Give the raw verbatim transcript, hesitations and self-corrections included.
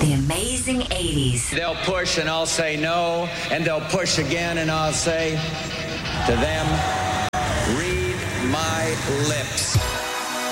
The amazing eighties. They'll push and I'll say no, and they'll push again and I'll say to them, read my lips.